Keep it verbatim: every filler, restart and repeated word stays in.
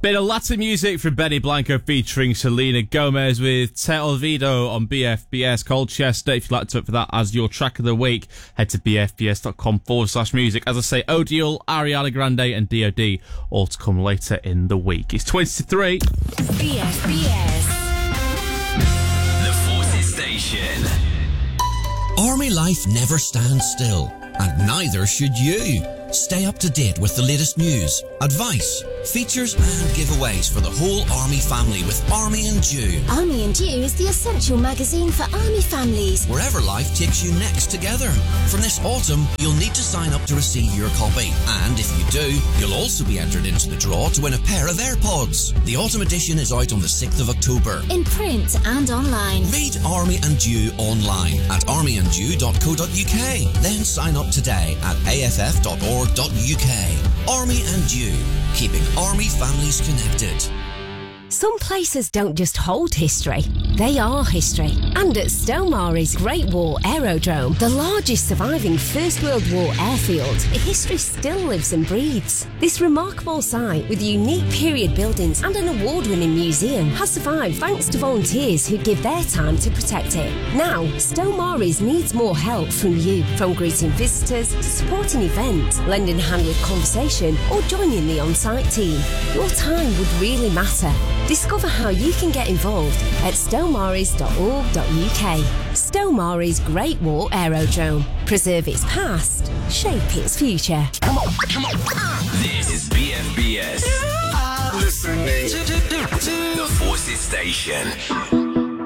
Bit of Latin music from Benny Blanco featuring Selena Gomez with Te Olvido on B F B S Colchester. If you'd like to vote for that as your track of the week, head to bfbs.com forward slash music. As I say, Odiel, Ariana Grande and D O D all to come later in the week. It's twenty to three. B F B S. The Forces Station. Army life never stands still, and neither should you. Stay up to date with the latest news, advice, features and giveaways for the whole Army family with Army and Dew. Army and Dew is the essential magazine for Army families. Wherever life takes you next together. From this autumn, you'll need to sign up to receive your copy. And if you do, you'll also be entered into the draw to win a pair of AirPods. The autumn edition is out on the sixth of October. In print and online. Read Army and Dew online at army and dew dot co dot uk. Then sign up today at a f f dot org dot u k. Army and Dew, keeping Army families connected. Some places don't just hold history, they are history. And at Stonemarie's Great War Aerodrome, the largest surviving First World War airfield, history still lives and breathes. This remarkable site, with unique period buildings and an award-winning museum, has survived thanks to volunteers who give their time to protect it. Now, Stonemarie's needs more help from you, from greeting visitors to supporting events, lending a hand with conversation, or joining the on-site team. Your time would really matter. Discover how you can get involved at stonemarie's dot org dot u k. Stonemarie's Great War Aerodrome. Preserve its past, shape its future. Come on, come on. This is B F B S. Listening to the Forces Station.